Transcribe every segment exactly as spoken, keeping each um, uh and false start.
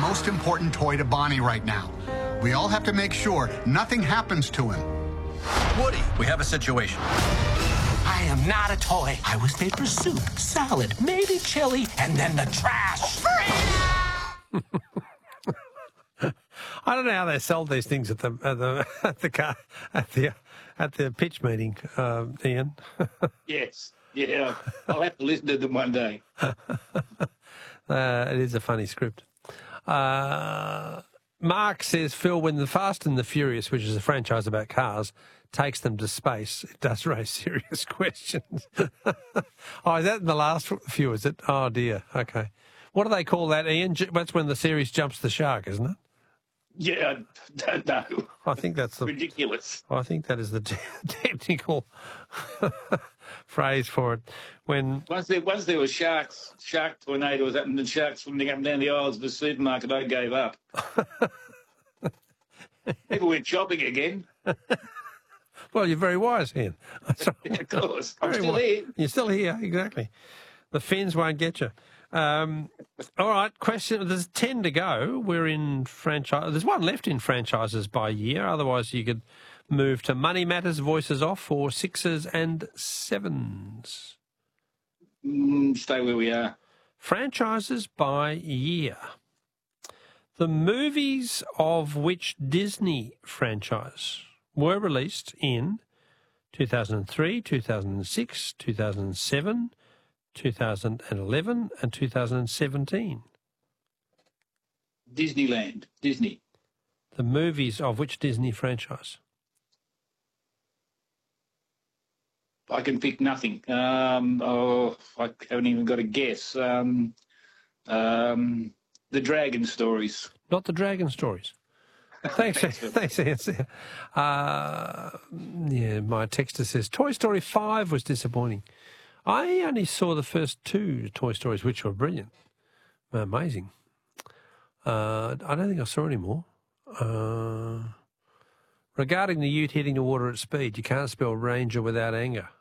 most important toy to Bonnie right now. We all have to make sure nothing happens to him. Woody, we have a situation. I am not a toy. I was made for soup, salad, maybe chili, and then the trash. I don't know how they sold these things at the at the at the car at the at the pitch meeting, um, Ian. Yes, yeah. I'll have to listen to them one day. uh, it is a funny script. Uh, Mark says, Phil, when the Fast and the Furious, which is a franchise about cars, takes them to space, it does raise serious questions. Oh, is that in the last few, is it? Oh, dear. Okay. What do they call that, Ian? That's when the series jumps the shark, isn't it? Yeah, I don't know. I think that's the ridiculous. I think that is the te- technical phrase for it. When once there once there were sharks, shark tornadoes up, and the sharks swimming up and down the aisles of the supermarket, I gave up. People went shopping again. Well, you're very wise, Ian. Of course, I'm Very still wise. here. You're still here, exactly. The fins won't get you. Um, all right, question. There's ten to go. We're in franchise. There's one left in franchises by year. Otherwise, you could move to Money Matters, Voices Off, or Sixes and Sevens. Mm, stay where we are. Franchises by year. The movies of which Disney franchise were released in two thousand three, two thousand six, two thousand seven, two thousand eleven and two thousand seventeen. Disneyland, Disney. The movies of which Disney franchise? I can pick nothing. Um, oh, I haven't even got a guess. Um, um, the Dragon Stories. Not the Dragon Stories. Thanks, thanks, Nancy. Uh, yeah, my texter says Toy Story five was disappointing. I only saw the first two Toy Stories, which were brilliant, amazing. Uh, I don't think I saw any more. Uh, regarding the ute hitting the water at speed, you can't spell ranger without anger.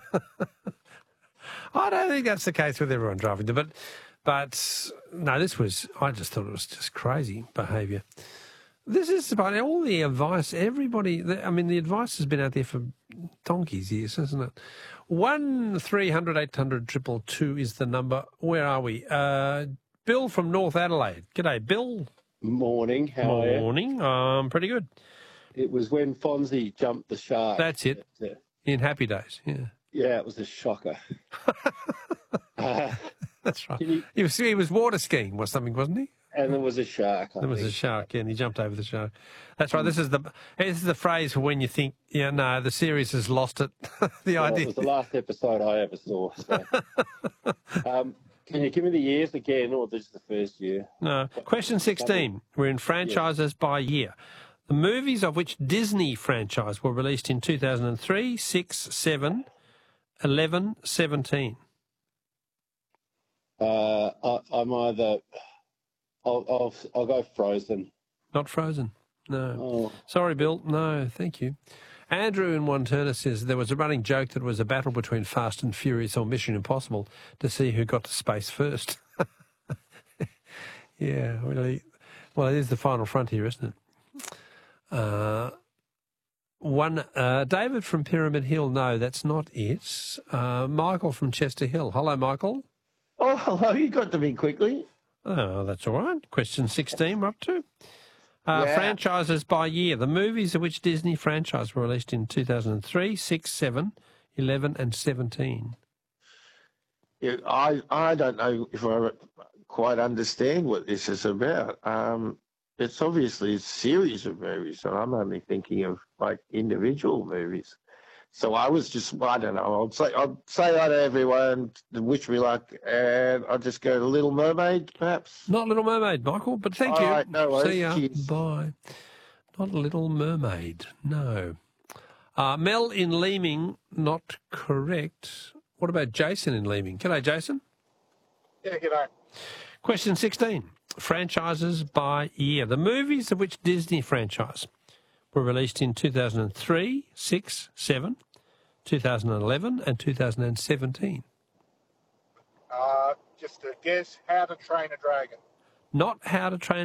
I don't think that's the case with everyone driving, but but no, this was. I just thought it was just crazy behaviour. This is about all the advice. Everybody, I mean, the advice has been out there for donkey's years, hasn't it? One three hundred eight hundred triple two is the number. Where are we? Uh, Bill from North Adelaide. G'day, Bill. Morning. How are you? Morning. Um, pretty good. It was when Fonzie jumped the shark. That's it. Yeah. In Happy Days. Yeah. Yeah, it was a shocker. uh, That's right. you, He was he was water skiing or something, wasn't he? and there was a shark. I There was think. a shark, yeah, and he jumped over the shark. That's right. This is the this is the phrase for when you think, yeah, no, the series has lost it. the Well, idea. it was the last episode I ever saw. So. um, can you give me the years again, or just the first year? No. Question sixteen. We're in franchises by year. The movies of which Disney franchise were released in two thousand three, six, seven, eleven, seventeen. Uh, I, I'm either. I'll, I'll I'll go Frozen. Not Frozen. No. Oh. Sorry, Bill. No, thank you. Andrew in Wanturna says there was a running joke that it was a battle between Fast and Furious or Mission Impossible to see who got to space first. Yeah, really. Well, it is the final frontier, isn't it? Uh, one, uh, David from Pyramid Hill. No, that's not it. Uh, Michael from Chester Hill. Hello, Michael. Oh, hello. You got to me quickly. Oh, that's all right. Question sixteen, we're up to. Uh, Yeah. Franchises by year. The movies of which Disney franchise were released in two thousand three, six, seven, eleven and seventeen. Yeah, I I don't know if I quite understand what this is about. Um, it's obviously a series of movies, and I'm only thinking of like individual movies. So I was just, I don't know. I'll say, I'll say hi to everyone, wish me luck, and I'll just go to Little Mermaid, perhaps. Not Little Mermaid, Michael, but thank All you. right, no worries. See ya. Cheers. Bye. Not Little Mermaid, no. Uh, Mel in Leeming, not correct. What about Jason in Leeming? G'day, Jason. Yeah, g'day. Question sixteen. Franchises by year. The movies of which Disney franchise were released in two thousand three, six, seven, two thousand eleven and two thousand seventeen. Uh, just a guess, How to Train a Dragon. Not How to Train